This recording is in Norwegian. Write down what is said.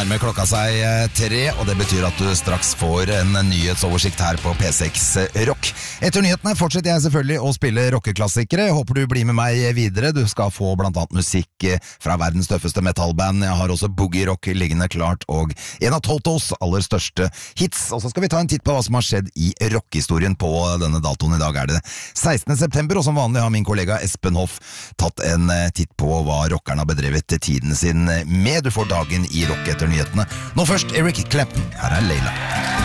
nærmer klokka seg 3, og det betyr at du straks får en nyhetsoversikt her på P6 Rock. Etter nyhetene fortsetter jeg selvfølgelig å spille rockeklassikere. Håper du blir med meg videre. Du skal få blant annet musikk fra verdens tøffeste metalband. Jeg har også Boogie Rock liggende klart, og en av Totos aller største hits. Og så skal vi ta en titt på hva som har skjedd i rockehistorien på denne datoen. I dag er det 16. september, og som vanlig har min kollega Espen Hoff tatt en titt på hva rockerne har bedrevet tiden sin med. Du får dagen i rock etter nyhetene. Nå først Eric Clapton. Her er Leila.